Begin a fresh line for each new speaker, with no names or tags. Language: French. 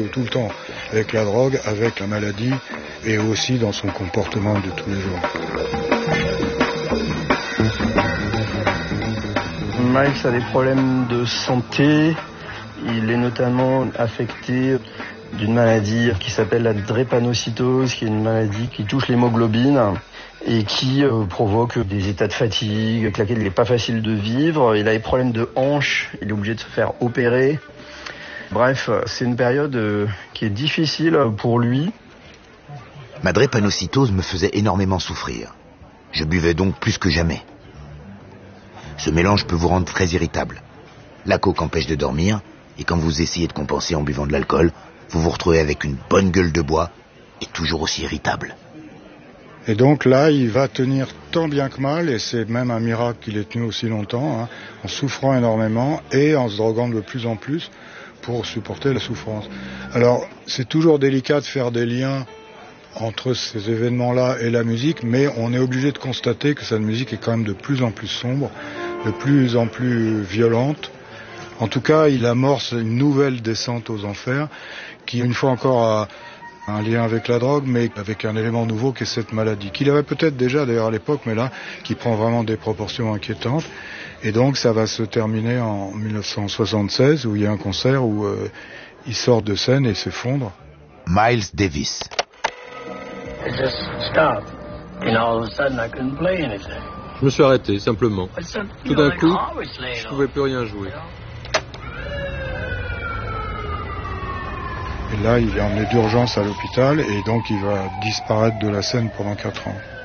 tout le temps avec la drogue, avec la maladie et aussi dans son comportement de tous les jours.
Miles a des problèmes de santé. Il est notamment affecté d'une maladie qui s'appelle la drépanocytose, qui est une maladie qui touche l'hémoglobine et qui provoque des états de fatigue avec lesquels il n'est pas facile de vivre. Il a des problèmes de hanche, il est obligé de se faire opérer. Bref, c'est une période qui est difficile pour lui.
Ma drépanocytose me faisait énormément souffrir. Je buvais donc plus que jamais. Ce mélange peut vous rendre très irritable. La coke empêche de dormir, et quand vous essayez de compenser en buvant de l'alcool, vous vous retrouvez avec une bonne gueule de bois et toujours aussi irritable.
Et donc là, il va tenir tant bien que mal, et c'est même un miracle qu'il ait tenu aussi longtemps, en souffrant énormément et en se droguant de plus en plus pour supporter la souffrance. Alors, c'est toujours délicat de faire des liens entre ces événements-là et la musique, mais on est obligé de constater que cette musique est quand même de plus en plus sombre, de plus en plus violente. En tout cas, il amorce une nouvelle descente aux enfers, qui une fois encore a un lien avec la drogue, mais avec un élément nouveau qui est cette maladie, qu'il avait peut-être déjà d'ailleurs à l'époque, mais là, qui prend vraiment des proportions inquiétantes. Et donc ça va se terminer en 1976, où il y a un concert où il sort de scène et s'effondre.
Miles Davis.
Je me suis arrêté, simplement. Tout d'un coup, je ne pouvais plus rien jouer.
Et là, il est emmené d'urgence à l'hôpital et donc il va disparaître de la scène pendant 4 ans.